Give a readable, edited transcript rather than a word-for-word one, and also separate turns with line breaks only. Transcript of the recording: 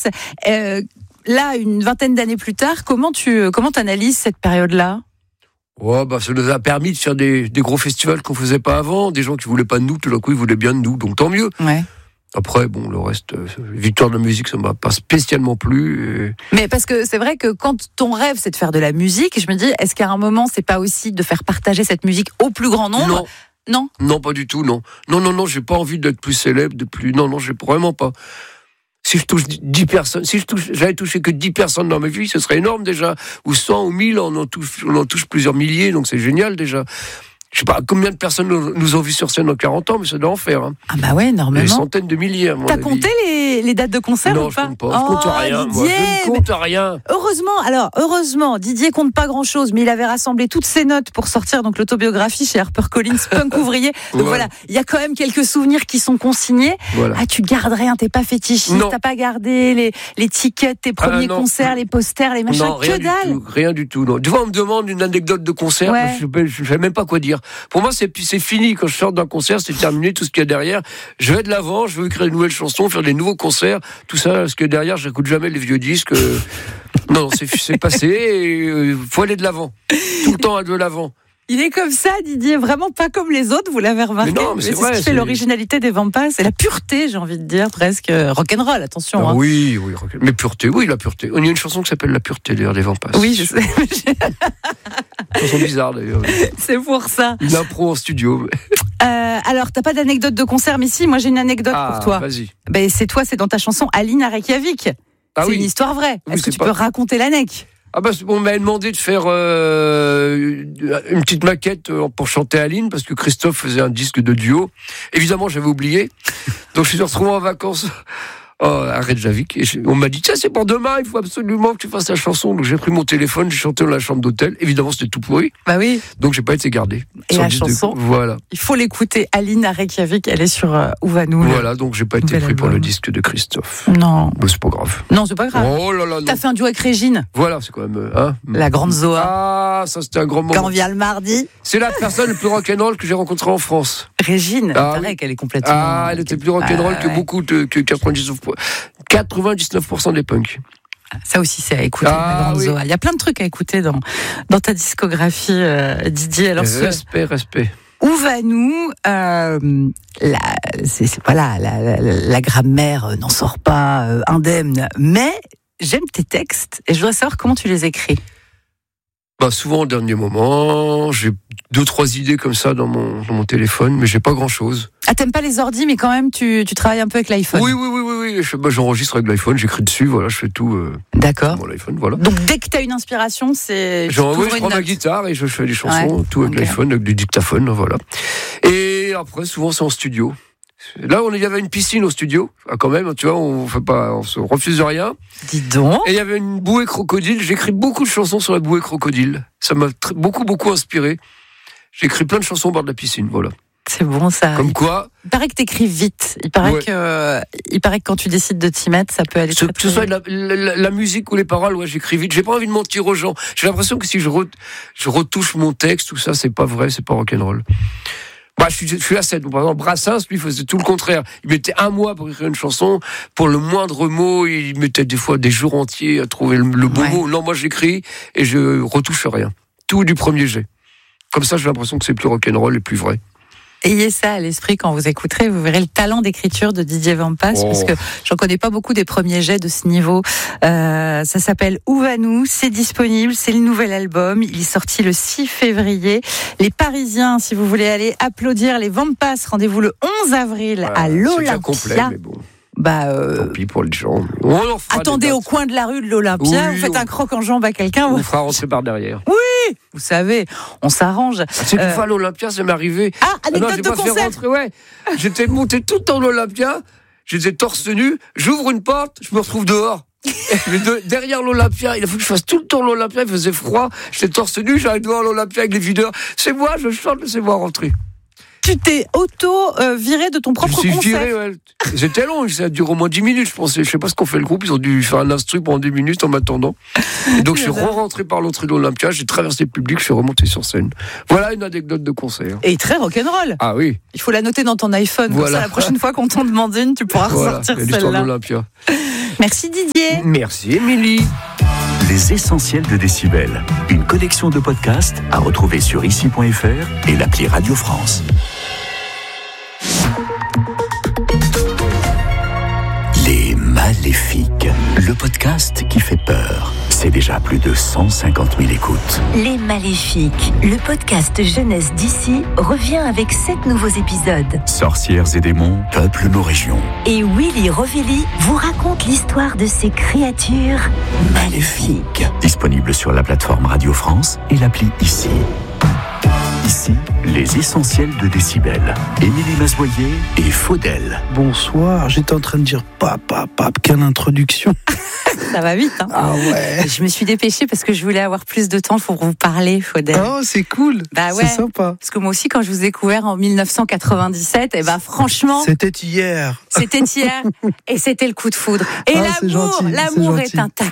Vampas. Là, une vingtaine d'années plus tard, comment t'analyses cette période-là ?
Ouais, ça nous a permis de faire des gros festivals qu'on faisait pas avant, des gens qui voulaient pas de nous, tout d'un coup ils voulaient bien de nous, donc tant mieux.
Ouais.
Après, le reste, victoire de la musique, ça m'a pas spécialement plu.
Mais parce que c'est vrai que quand ton rêve, c'est de faire de la musique, je me dis, est-ce qu'à un moment, c'est pas aussi de faire partager cette musique au plus grand nombre ? Non.
Non, pas du tout, non. Non, j'ai pas envie d'être plus célèbre, Non, j'ai vraiment pas. Si je touche 10 personnes, j'avais touché que 10 personnes dans ma vie, ce serait énorme déjà. Ou 100 ou 1000, on en touche plusieurs milliers, donc c'est génial déjà. Je sais pas combien de personnes nous ont vu sur scène en 40 ans, mais ça doit en faire. Hein.
Ah bah ouais, normalement.
Des centaines de milliers, à mon avis.
T'as compté les dates de concert
ou
pas ?
Non, je compte rien.
Didier,
moi, je ne compte rien.
Heureusement, Didier compte pas grand-chose, mais il avait rassemblé toutes ses notes pour sortir donc l'autobiographie chez HarperCollins, Punk ouvrier. Donc voilà, il y a quand même quelques souvenirs qui sont consignés. Voilà. Ah, tu gardes rien, t'es pas fétichiste, t'as pas gardé les tickets, tes premiers concerts, les posters, les machins,
non,
que dalle.
Rien du tout. Non. Tu vois, on me demande une anecdote de concert, je sais même pas quoi dire. Pour moi, c'est fini. Quand je sors d'un concert, c'est terminé. Tout ce qu'il y a derrière, je vais de l'avant. Je veux écrire de nouvelles chansons, faire des nouveaux concerts. Tout ça, ce qu'il y a derrière, j'écoute jamais les vieux disques. Non, c'est passé. Et faut aller de l'avant. Tout le temps de l'avant.
Il est comme ça, Didier, vraiment pas comme les autres, vous l'avez remarqué.
Mais non, mais c'est vrai,
ce qui fait l'originalité des Vampas, c'est la pureté, j'ai envie de dire, presque rock'n'roll, attention.
Ah, oui, mais pureté, oui, la pureté. Il y a une chanson qui s'appelle La pureté, d'ailleurs, des Vampas.
Oui, je sais.
Une chanson bizarre, d'ailleurs.
C'est pour ça.
Une impro en studio.
Alors, t'as pas d'anecdote de concert, mais si, moi j'ai une anecdote pour toi.
Vas-y.
C'est dans ta chanson Aline à Reykjavik. C'est une histoire vraie. Est-ce que tu peux raconter l'anecdote ?
On m'avait demandé de faire une petite maquette pour chanter Aline, parce que Christophe faisait un disque de duo. Évidemment, j'avais oublié. Donc, je suis retrouvé en vacances à Reykjavik. Et on m'a dit, tiens, c'est pour demain, il faut absolument que tu fasses la chanson. Donc, j'ai pris mon téléphone, j'ai chanté dans la chambre d'hôtel. Évidemment, c'était tout pourri.
Bah oui.
Donc, j'ai pas été gardé.
Et la chanson,
voilà.
Il faut l'écouter. Aline à Reykjavik, elle est sur Ouvanoul.
Voilà, donc j'ai pas été pris pour le disque de Christophe.
Non.
Mais c'est pas grave.
Non, c'est pas grave.
Oh là là, non.
T'as fait un duo avec Régine.
Voilà, c'est quand même...
la grande Zoa.
Ah, ça c'était un grand moment.
Quand on vient le mardi.
C'est la personne le plus rock'n'roll que j'ai rencontrée en France.
Régine, il paraît qu'elle est complètement...
elle était plus rock'n'roll que beaucoup, que 99% des punks.
Ça aussi, c'est à écouter, la grande Zoa. Il y a plein de trucs à écouter dans ta discographie, Didier. Alors,
respect.
Ouvanoul, la grammaire n'en sort pas indemne, mais j'aime tes textes et je voudrais savoir comment tu les écris.
Souvent au dernier moment, j'ai 2-3 idées comme ça dans mon téléphone, mais j'ai pas grand-chose.
Ah, t'aimes pas les ordis, mais quand même tu travailles un peu avec l'iPhone.
Oui. J'enregistre avec l'iPhone, j'écris dessus, voilà, je fais tout.
D'accord.
Sur mon iPhone, voilà.
Donc dès que t'as une inspiration, je
prends ma guitare et je fais des chansons, tout avec l'iPhone, avec du dictaphone, voilà. Et après, souvent c'est en studio. Là, il y avait une piscine au studio, quand même, tu vois, on se refuse de rien.
Dis donc.
Et il y avait une bouée crocodile. J'écris beaucoup de chansons sur la bouée crocodile. Ça m'a beaucoup inspiré. J'ai écrit plein de chansons au bord de la piscine, voilà.
C'est bon, ça.
Comme quoi.
Il paraît que t'écris vite. Il paraît que quand tu décides de t'y mettre, ça peut aller très, très vite.
Que ce soit la musique ou les paroles, j'écris vite. J'ai pas envie de mentir aux gens. J'ai l'impression que si je retouche mon texte, tout ça, c'est pas vrai, c'est pas rock'n'roll. Je suis à 7. Par exemple, Brassens, lui, faisait tout le contraire. Il mettait 1 mois pour écrire une chanson. Pour le moindre mot, il mettait des fois des jours entiers à trouver le bon mot. Non, moi, j'écris et je retouche rien. Tout du premier jet. Comme ça, j'ai l'impression que c'est plus rock'n'roll et plus vrai.
Ayez ça à l'esprit quand vous écouterez, vous verrez le talent d'écriture de Didier Vampas, parce que j'en connais pas beaucoup des premiers jets de ce niveau. Ça s'appelle Ouvanoul, c'est disponible, c'est le nouvel album, il est sorti le 6 février. Les Parisiens, si vous voulez aller applaudir les Vampas, rendez-vous le 11 avril à l'Olympia.
C'est complet, mais bon.
Tant
pis pour les gens.
Attendez au coin de la rue de l'Olympia, vous faites un croc en jambe à quelqu'un.
On fera rentrer par derrière.
Oui, vous savez, on s'arrange.
C'est une fois à l'Olympia, ça m'est arrivé.
Anecdote de concert.
J'étais monté tout le temps de l'Olympia, j'étais torse nu, j'ouvre une porte, je me retrouve dehors. Mais derrière l'Olympia, il a fallu que je fasse tout le tour de l'Olympia, il faisait froid, j'étais torse nu, j'arrive devant l'Olympia avec les videurs. C'est moi, je chante, laissez-moi rentrer.
Tu t'es viré de ton propre concert.
Je suis viré, ouais. C'était long, ça a duré au moins 10 minutes, je pensais. Je sais pas ce qu'on fait le groupe, ils ont dû faire un instru pendant 10 minutes en m'attendant. Et donc je suis rentré par l'entrée de l'Olympia, j'ai traversé le public, je suis remonté sur scène. Voilà une anecdote de concert.
Et très rock'n'roll.
Ah oui.
Il faut la noter dans ton iPhone, comme ça la prochaine fois qu'on t'en demande une, tu pourras ressortir celle-là.
L'histoire de l'Olympia.
Merci Didier. Didier.
Merci Émilie.
Les essentiels de Décibel, une collection de podcasts à retrouver sur ici.fr et l'appli Radio France. Les Maléfiques, le podcast qui fait peur. C'est déjà plus de 150 000 écoutes.
Les Maléfiques, le podcast jeunesse d'ici, revient avec 7 nouveaux épisodes.
Sorcières et démons peuplent nos régions.
Et Willy Rovelli vous raconte l'histoire de ces créatures maléfiques.
Disponible sur la plateforme Radio France et l'appli Ici. Ici, les essentiels de Décibel. Émilie Masvoyer et Faudel.
Bonsoir, j'étais en train de dire papa, quelle introduction.
Ça va vite, hein.
Ah ouais.
Je me suis dépêchée parce que je voulais avoir plus de temps pour vous parler, Faudel.
Oh, c'est cool.
Bah ouais.
C'est sympa.
Parce que moi aussi, quand je vous ai découvert en 1997, franchement.
C'était hier.
C'était hier. Et c'était le coup de foudre. Et
c'est gentil,
l'amour
c'est
est
gentil.
intact.